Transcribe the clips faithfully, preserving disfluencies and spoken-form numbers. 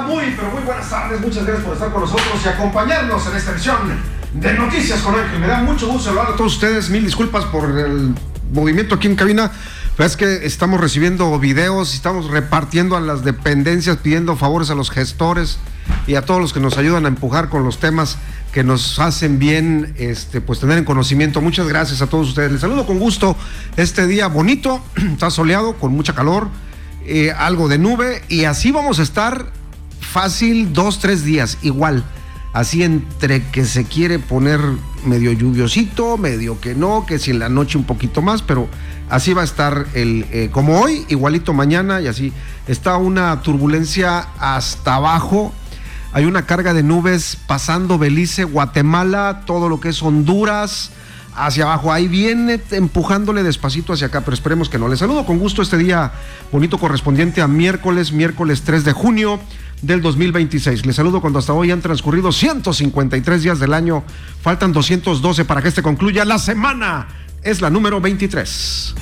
Muy, pero muy buenas tardes. Muchas gracias por estar con nosotros y acompañarnos en esta edición de Noticias con Ángel. Me da mucho gusto saludar a todos ustedes. Mil disculpas por el movimiento aquí en cabina, pero es que estamos recibiendo videos y estamos repartiendo a las dependencias, pidiendo favores a los gestores y a todos los que nos ayudan a empujar con los temas que nos hacen bien, este, pues tener en conocimiento. Muchas gracias a todos ustedes. Les saludo con gusto este día bonito, está soleado, con mucha calor, eh, algo de nube, y así vamos a estar fácil dos, tres días, igual, así entre que se quiere poner medio lluviosito, medio que no, que si en la noche un poquito más, pero así va a estar el, eh, como hoy, igualito mañana, y así está una turbulencia hasta abajo. Hay una carga de nubes pasando Belice, Guatemala, todo lo que es Honduras, hacia abajo. Ahí viene empujándole despacito hacia acá, pero esperemos que no. Les saludo con gusto este día bonito correspondiente a miércoles, miércoles tres de junio del dos mil veintiséis. Les saludo cuando hasta hoy han transcurrido ciento cincuenta y tres días del año. Faltan doscientos doce para que este concluya. La semana es la número veintitrés.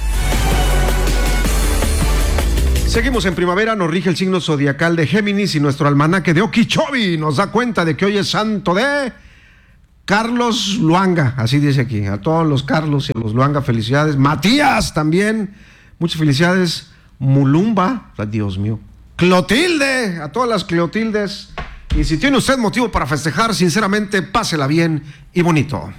Seguimos en primavera, nos rige el signo zodiacal de Géminis y nuestro almanaque de Okeechobee nos da cuenta de que hoy es santo de Carlos Luanga, así dice aquí. A todos los Carlos y a los Luanga, felicidades. Matías también, muchas felicidades. Mulumba, Dios mío. Clotilde, a todas las Clotildes. Y si tiene usted motivo para festejar, sinceramente, pásela bien y bonito.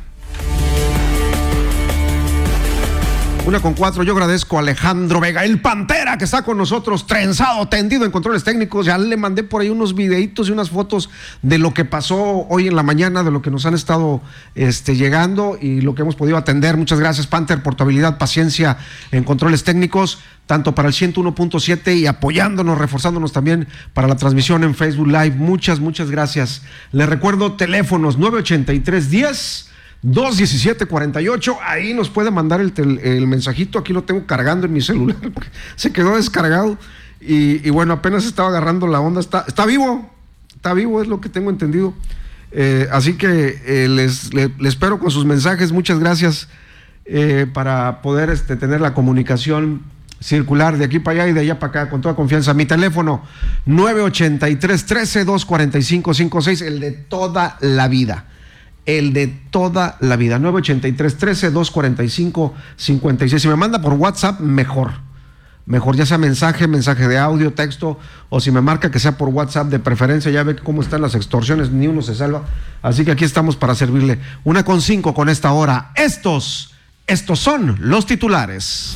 Una con cuatro, yo agradezco a Alejandro Vega, el Pantera, que está con nosotros, trenzado, tendido en controles técnicos. Ya le mandé por ahí unos videitos y unas fotos de lo que pasó hoy en la mañana, de lo que nos han estado este, llegando y lo que hemos podido atender. Muchas gracias, Panther, por tu habilidad, paciencia en controles técnicos, tanto para el ciento uno punto siete y apoyándonos, reforzándonos también para la transmisión en Facebook Live. Muchas, muchas gracias. Les recuerdo teléfonos nueve ochenta y tres, diez, dos diecisiete, cuarenta y ocho, ahí nos puede mandar el, tel, el mensajito. Aquí lo tengo cargando en mi celular, se quedó descargado y, y bueno, apenas estaba agarrando la onda. Está, está vivo, está vivo, es lo que tengo entendido. Eh, así que eh, les, les, les espero con sus mensajes. Muchas gracias eh, para poder este, tener la comunicación circular de aquí para allá y de allá para acá con toda confianza. Mi teléfono nueve ochenta y tres, trece, doscientos cuarenta y cinco, cincuenta y seis, el de toda la vida. El de toda la vida, nueve ochenta y tres, trece, doscientos cuarenta y cinco, cincuenta y seis. Si me manda por WhatsApp, mejor. Mejor, ya sea mensaje, mensaje de audio, texto, o si me marca que sea por WhatsApp de preferencia. Ya ve cómo están las extorsiones, ni uno se salva. Así que aquí estamos para servirle. Una con cinco con esta hora. Estos, estos son los titulares.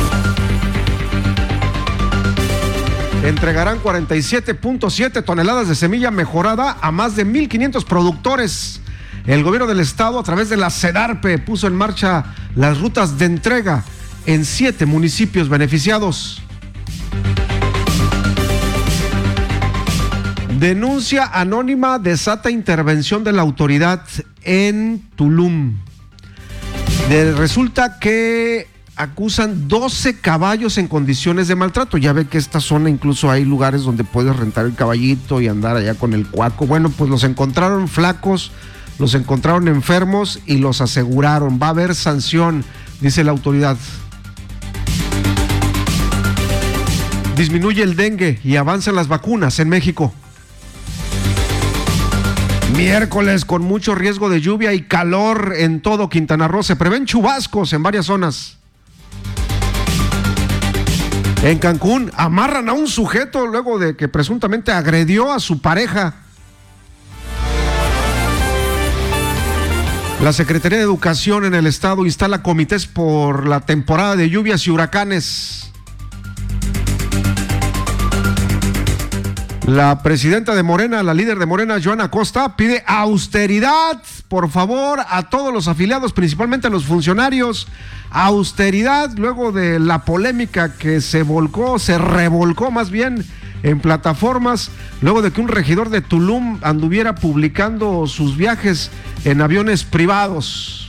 Entregarán cuarenta y siete punto siete toneladas de semilla mejorada a más de mil quinientos productores. El gobierno del estado, a través de la SEDARPE, puso en marcha las rutas de entrega en siete municipios beneficiados. Denuncia anónima desata intervención de la autoridad en Tulum. De, resulta que acusan doce caballos en condiciones de maltrato. Ya ve que esta zona incluso hay lugares donde puedes rentar el caballito y andar allá con el cuaco. Bueno, pues los encontraron flacos, los encontraron enfermos y los aseguraron. Va a haber sanción, dice la autoridad. Disminuye el dengue y avanzan las vacunas en México. Miércoles con mucho riesgo de lluvia y calor en todo Quintana Roo. Se prevén chubascos en varias zonas. En Cancún amarran a un sujeto luego de que presuntamente agredió a su pareja. La Secretaría de Educación en el estado instala comités por la temporada de lluvias y huracanes. La presidenta de Morena, la líder de Morena, Joana Acosta, pide austeridad, por favor, a todos los afiliados, principalmente a los funcionarios. Austeridad, luego de la polémica que se volcó, se revolcó más bien en plataformas, luego de que un regidor de Tulum anduviera publicando sus viajes en aviones privados.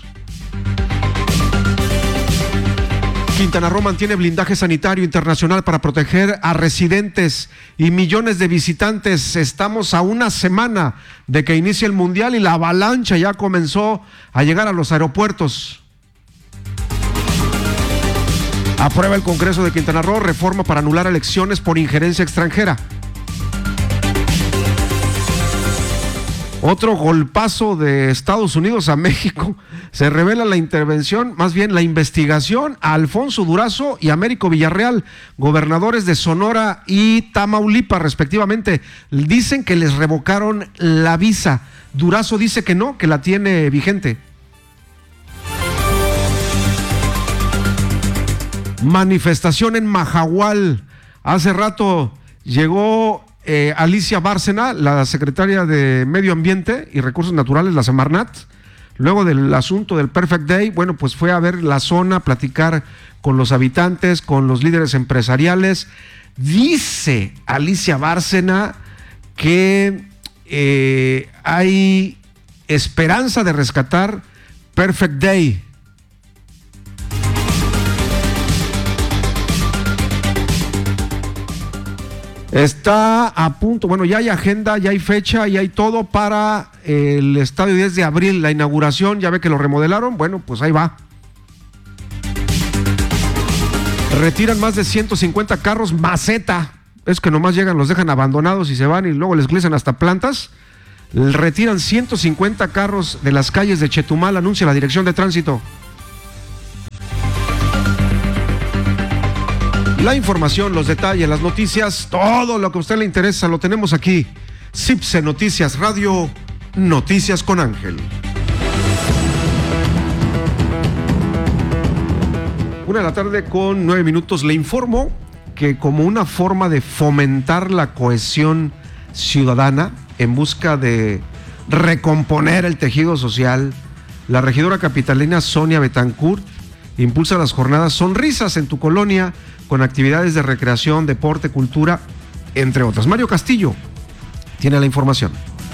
Quintana Roo mantiene blindaje sanitario internacional para proteger a residentes y millones de visitantes. Estamos a una semana de que inicie el Mundial y la avalancha ya comenzó a llegar a los aeropuertos. Aprueba el Congreso de Quintana Roo reforma para anular elecciones por injerencia extranjera. Otro golpazo de Estados Unidos a México. Se revela la intervención, más bien la investigación a Alfonso Durazo y Américo Villarreal, gobernadores de Sonora y Tamaulipas, respectivamente. Dicen que les revocaron la visa. Durazo dice que no, que la tiene vigente. Manifestación en Mahahual. Hace rato llegó Eh, Alicia Bárcena, la secretaria de Medio Ambiente y Recursos Naturales, la Semarnat, luego del asunto del Perfect Day, bueno, pues fue a ver la zona, platicar con los habitantes, con los líderes empresariales. Dice Alicia Bárcena que eh, hay esperanza de rescatar Perfect Day. Está a punto, bueno, ya hay agenda, ya hay fecha, ya hay todo para el estadio diez de abril, la inauguración, ya ve que lo remodelaron, bueno, pues ahí va. Retiran más de ciento cincuenta carros maceta, es que nomás llegan, los dejan abandonados y se van y luego les glizan hasta plantas. Retiran ciento cincuenta carros de las calles de Chetumal, anuncia la Dirección de Tránsito. La información, los detalles, las noticias, todo lo que a usted le interesa lo tenemos aquí. CIPSE Noticias Radio, Noticias con Ángel. Una de la tarde con nueve minutos. Le informo que como una forma de fomentar la cohesión ciudadana en busca de recomponer el tejido social, la regidora capitalina Sonia Betancourt impulsa las jornadas Sonrisas en tu colonia, con actividades de recreación, deporte, cultura, entre otras. Mario Castillo tiene la información.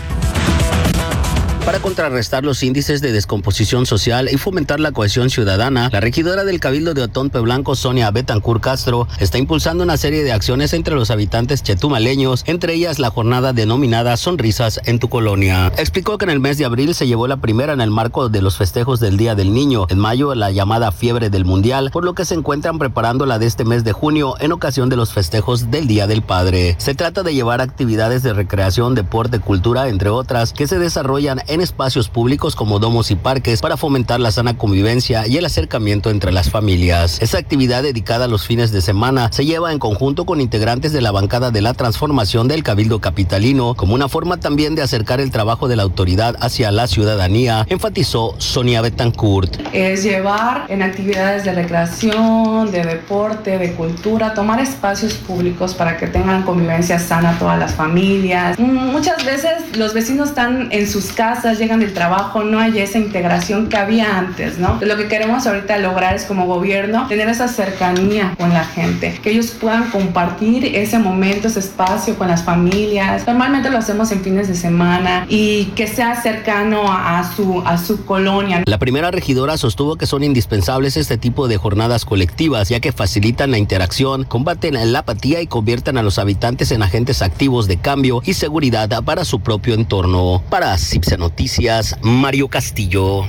Para contrarrestar los índices de descomposición social y fomentar la cohesión ciudadana, la regidora del Cabildo de Otonpe Blanco, Sonia Betancourt Castro, está impulsando una serie de acciones entre los habitantes chetumaleños, entre ellas la jornada denominada Sonrisas en tu colonia. Explicó que en el mes de abril se llevó la primera en el marco de los festejos del Día del Niño, en mayo la llamada Fiebre del Mundial, por lo que se encuentran preparando la de este mes de junio en ocasión de los festejos del Día del Padre. Se trata de llevar actividades de recreación, deporte, cultura, entre otras, que se desarrollan en espacios públicos como domos y parques para fomentar la sana convivencia y el acercamiento entre las familias. Esta actividad, dedicada a los fines de semana, se lleva en conjunto con integrantes de la bancada de la transformación del Cabildo Capitalino, como una forma también de acercar el trabajo de la autoridad hacia la ciudadanía, enfatizó Sonia Betancourt. Es llevar en actividades de recreación, de deporte, de cultura, tomar espacios públicos para que tengan convivencia sana todas las familias. Muchas veces los vecinos están en sus casas, llegan del trabajo, no hay esa integración que había antes, ¿no? Lo que queremos ahorita lograr es, como gobierno, tener esa cercanía con la gente, que ellos puedan compartir ese momento, ese espacio con las familias. Normalmente lo hacemos en fines de semana y que sea cercano a, a, su, a su colonia. La primera regidora sostuvo que son indispensables este tipo de jornadas colectivas, ya que facilitan la interacción, combaten la apatía y convierten a los habitantes en agentes activos de cambio y seguridad para su propio entorno. Para CIPSE Noticias, Mario Castillo.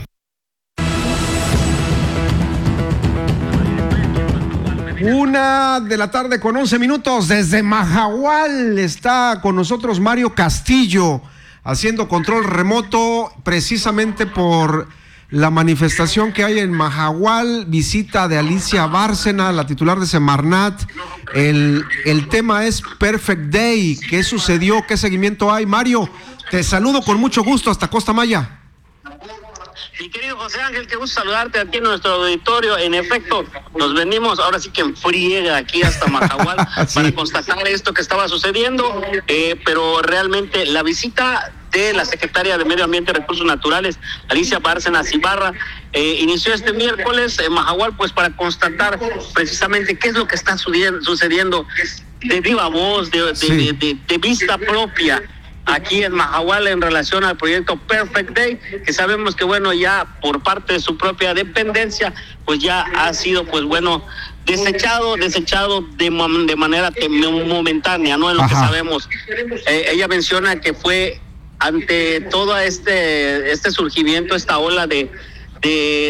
Una de la tarde con once minutos desde Mahahual está con nosotros Mario Castillo haciendo control remoto precisamente por la manifestación que hay en Mahahual, visita de Alicia Bárcena, la titular de Semarnat. El, el tema es Perfect Day. ¿Qué sucedió? ¿Qué seguimiento hay? Mario, te saludo con mucho gusto hasta Costa Maya. Mi querido José Ángel, qué gusto saludarte aquí en nuestro auditorio. En efecto, nos venimos ahora sí que en friega aquí hasta Mahahual sí. para constatar esto que estaba sucediendo, eh, pero realmente la visita de la secretaria de Medio Ambiente y Recursos Naturales, Alicia Bárcena Ibarra, eh, inició este miércoles en Mahahual, pues para constatar precisamente qué es lo que está sucediendo de viva voz, de, de, sí. de, de, de vista propia, aquí en Mahahual en relación al proyecto Perfect Day, que sabemos que bueno, ya por parte de su propia dependencia, pues ya ha sido pues bueno, desechado, desechado de, de manera momentánea, ¿no? En lo Ajá. que sabemos. Eh, ella menciona que fue ante todo este, este surgimiento, esta ola de, de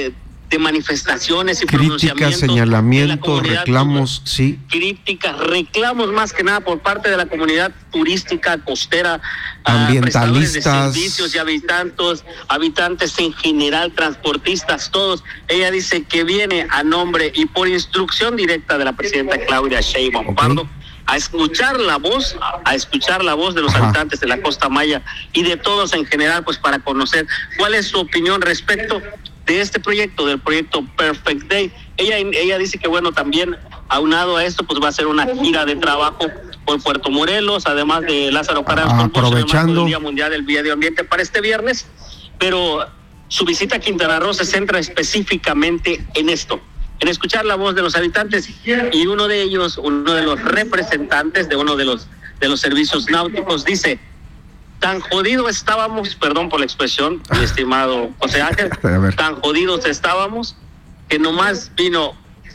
de manifestaciones y críticas, pronunciamientos, señalamientos, reclamos, sí. Críticas, reclamos más que nada por parte de la comunidad turística, costera, ambientalistas, uh, prestadores de servicios y habitantes, habitantes en general, transportistas, todos. Ella dice que viene a nombre y por instrucción directa de la presidenta Claudia Sheinbaum okay. Pardo a escuchar la voz, a escuchar la voz de los Ajá. habitantes de la Costa Maya y de todos en general, pues para conocer cuál es su opinión respecto de este proyecto, del proyecto Perfect Day. Ella, ella dice que bueno, también aunado a esto, pues va a ser una gira de trabajo por Puerto Morelos, además de Lázaro Cárdenas, ah, aprovechando el Día Mundial del Medio Ambiente para este viernes, pero su visita a Quintana Roo se centra específicamente en esto, en escuchar la voz de los habitantes, y uno de ellos, uno de los representantes de uno de los de los servicios náuticos, dice: tan jodidos estábamos, perdón por la expresión, mi estimado José Ángel, tan jodidos estábamos que nomás vino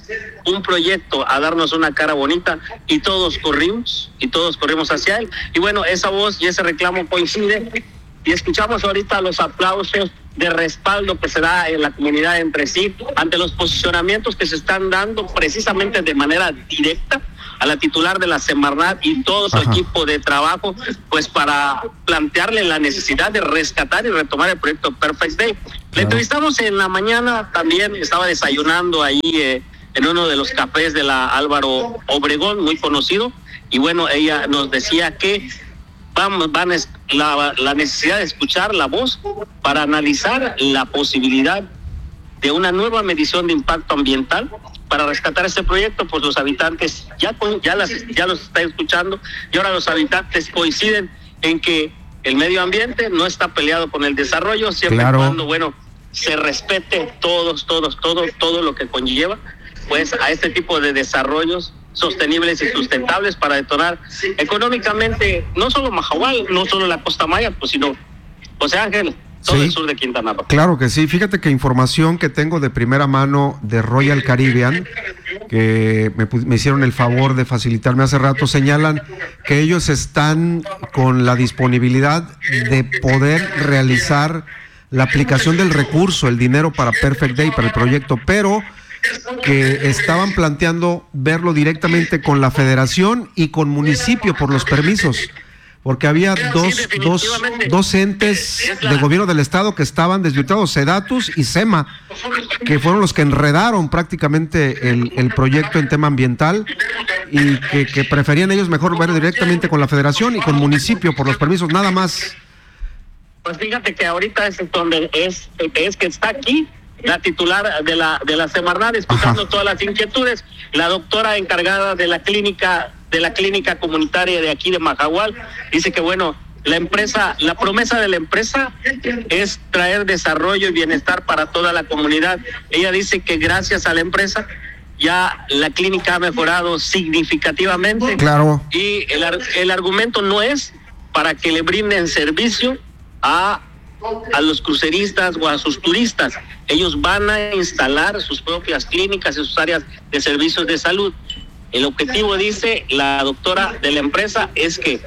un proyecto a darnos una cara bonita y todos corrimos, y todos corrimos hacia él. Y bueno, esa voz y ese reclamo coincide, y escuchamos ahorita los aplausos de respaldo que se da en la comunidad entre sí ante los posicionamientos que se están dando precisamente de manera directa a la titular de la Semarnat y todo su Ajá. equipo de trabajo, pues para plantearle la necesidad de rescatar y retomar el proyecto Perfect Day. Claro. Le entrevistamos en la mañana, también estaba desayunando ahí eh, en uno de los cafés de la Álvaro Obregón, muy conocido, y bueno, ella nos decía que van, van la, la necesidad de escuchar la voz para analizar la posibilidad de una nueva medición de impacto ambiental para rescatar este proyecto. Pues los habitantes ya, ya, las, ya los está escuchando, y ahora los habitantes coinciden en que el medio ambiente no está peleado con el desarrollo, siempre claro. y cuando, bueno, se respete todos, todos, todo, todo lo que conlleva, pues, a este tipo de desarrollos sostenibles y sustentables para detonar económicamente no solo Mahahual, no solo la Costa Maya, pues, sino José Ángel, todo sí, el sur de Quintana Roo. Claro que sí. Fíjate que información que tengo de primera mano de Royal Caribbean, que me, me hicieron el favor de facilitarme hace rato, señalan que ellos están con la disponibilidad de poder realizar la aplicación del recurso, el dinero para Perfect Day, para el proyecto, pero que estaban planteando verlo directamente con la federación y con municipio por los permisos, porque había dos, sí, dos, dos entes de gobierno del estado que estaban desvirtuados, Sedatus y SEMA, que fueron los que enredaron prácticamente el, el proyecto en tema ambiental, y que, que preferían ellos mejor ver directamente con la federación y con municipio por los permisos, nada más. Pues fíjate que ahorita es donde es, es que está aquí la titular de la de la Semarnat, escuchando Ajá. todas las inquietudes, la doctora encargada de la clínica de la clínica comunitaria de aquí de Mahahual, dice que bueno, la empresa, la promesa de la empresa es traer desarrollo y bienestar para toda la comunidad. Ella dice que gracias a la empresa ya la clínica ha mejorado significativamente. Claro. Y el, el argumento no es para que le brinden servicio a a los cruceristas o a sus turistas. Ellos van a instalar sus propias clínicas y sus áreas de servicios de salud. El objetivo, dice la doctora de la empresa, es que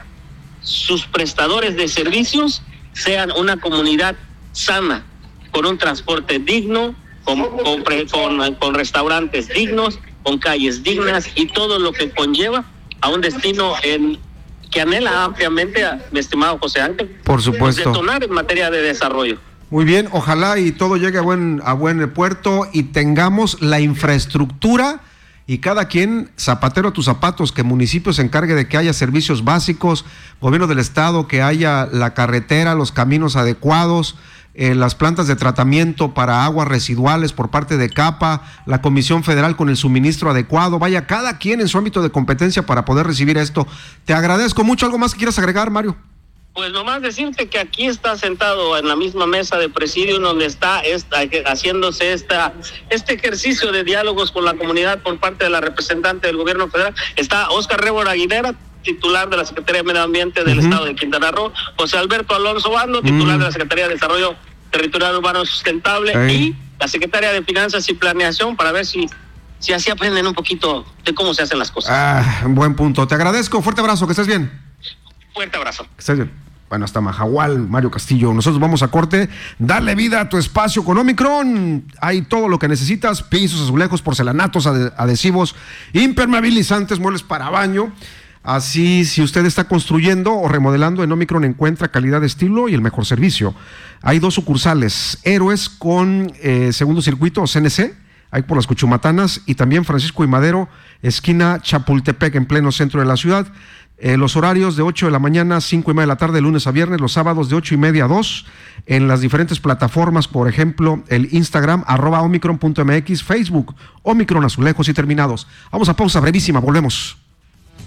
sus prestadores de servicios sean una comunidad sana, con un transporte digno, con, con, con, con restaurantes dignos, con calles dignas y todo lo que conlleva a un destino en que anhela ampliamente, a, mi estimado José Ángel, por supuesto, detonar en materia de desarrollo. Muy bien, ojalá y todo llegue a buen, a buen puerto y tengamos la infraestructura, y cada quien, zapatero a tus zapatos, que municipio se encargue de que haya servicios básicos, gobierno del estado, que haya la carretera, los caminos adecuados, eh, las plantas de tratamiento para aguas residuales por parte de CAPA, la Comisión Federal con el suministro adecuado, vaya, cada quien en su ámbito de competencia para poder recibir esto. Te agradezco mucho. ¿Algo más que quieras agregar, Mario? Pues nomás decirte que aquí está sentado en la misma mesa de presidium donde está esta, haciéndose esta, este ejercicio de diálogos con la comunidad por parte de la representante del gobierno federal. Está Óscar Rébora Aguilera, titular de la Secretaría de Medio Ambiente del uh-huh. Estado de Quintana Roo, José Alberto Alonso Bando, titular uh-huh. de la Secretaría de Desarrollo Territorial Urbano Sustentable, hey. y la Secretaria de Finanzas y Planeación, para ver si, si así aprenden un poquito de cómo se hacen las cosas. Ah, buen punto. Te agradezco. Fuerte abrazo. Que estés bien. Fuerte abrazo. Que estés bien. bueno, hasta Majahual, Mario Castillo. Nosotros vamos a corte. Dale vida a tu espacio con Omicron. Hay todo lo que necesitas: pisos, azulejos, porcelanatos, adhesivos, impermeabilizantes, muebles para baño. Así, si usted está construyendo o remodelando, en Omicron encuentra calidad de estilo y el mejor servicio. Hay dos sucursales: Héroes con eh, segundo circuito, o C N C, ahí por las Cuchumatanas, y también Francisco y Madero, esquina Chapultepec, en pleno centro de la ciudad. Eh, los horarios de ocho de la mañana a cinco y media de la tarde, lunes a viernes, los sábados de ocho y media a dos, en las diferentes plataformas, por ejemplo, el Instagram, arroba omicron punto mx, Facebook, Omicron Azulejos y Terminados. Vamos a pausa brevísima, volvemos.